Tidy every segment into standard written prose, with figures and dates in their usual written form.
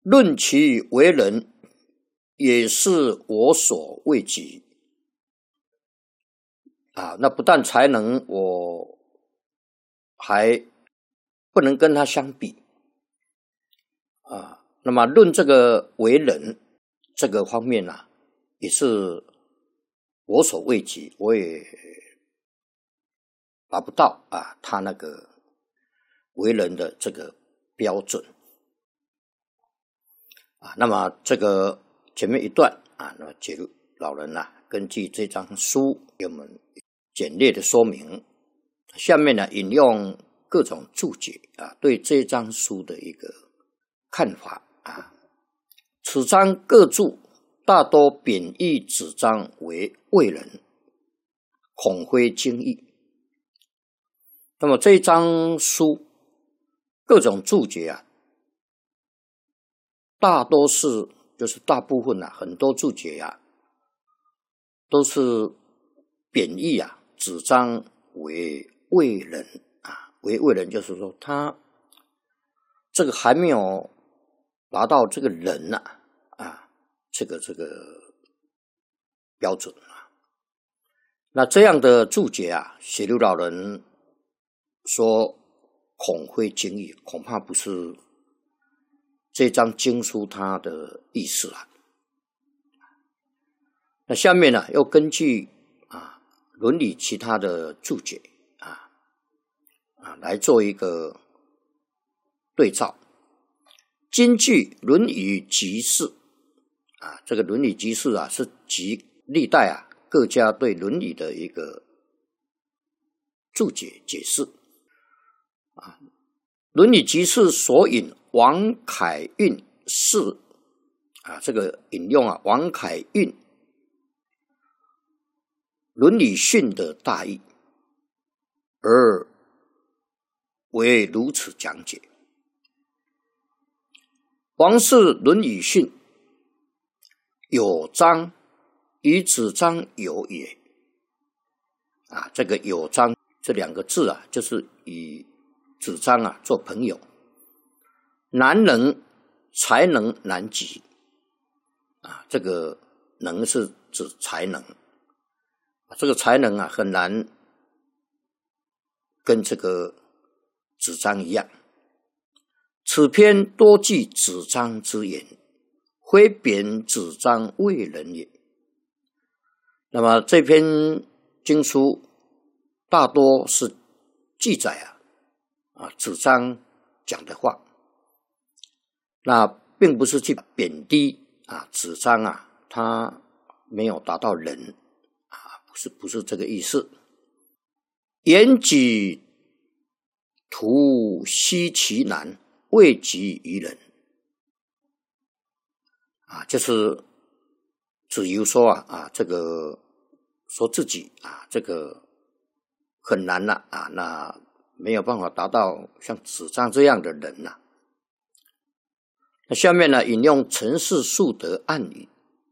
论其为人，也是我所未及。那不但才能，我还不能跟他相比。那么论这个为人这个方面也是我所未及，我也达不到他那个为人的这个标准。那么这个前面一段那么解如老人根据这张书给我们简略的说明，下面引用各种注解对这张书的一个看法此章各注大多贬义此章为魏人，孔非经义。那么这一章书各种注解大多是就是大部分很多注解都是贬义此章为魏人为魏人，就是说他这个还没有达到这个人这个标准那这样的注解写刘老人说孔非经义，恐怕不是这张经书它的意思那下面又根据伦理其他的注解来做一个对照。今据论语集释这个伦理集释是集历代各家对伦理的一个注解解释伦理集释所引王凯运释这个引用王凯运伦理训的大意，而为如此讲解。王氏伦理训有章与子章有也这个有章这两个字就是与子章做朋友。难能才能难及这个能是指才能这个才能很难跟这个子章一样。此篇多记子章之言，非贬子章为人也。那么这篇经书大多是记载子章讲的话，那并不是去贬低子章他没有达到人不是这个意思。言己图悉其难，未及于人就是子游说这个说自己这个很难那没有办法达到像子章这样的人那下面引用陈氏树德暗语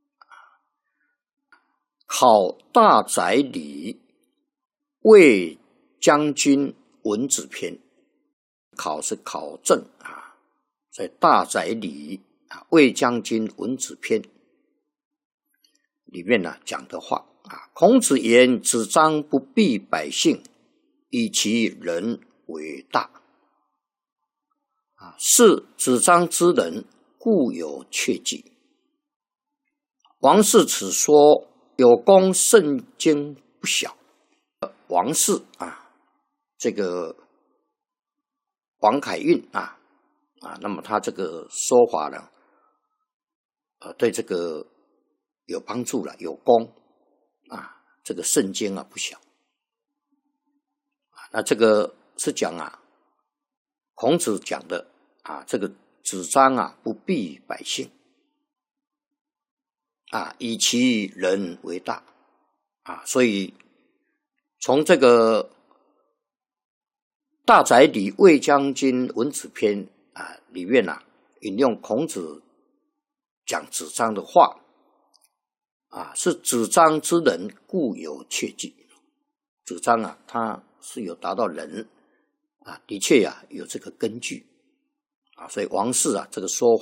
考大宰礼魏将军文子篇。考是考证在大宰礼魏将军文子篇里面讲的话孔子言子章不避百姓，以其人为大是子章之人，故有切记。王氏此说有功甚经不小。王氏这个王凯运那么他这个说法呢对这个有帮助了，有功这个圣经不小那这个是讲孔子讲的这个子章不避百姓以其人为大所以从这个大宰礼魏将军文子篇里面引用孔子讲子章的话是子章之人，故有切记。子章他是有达到人的确有这个根据所以王氏这个说法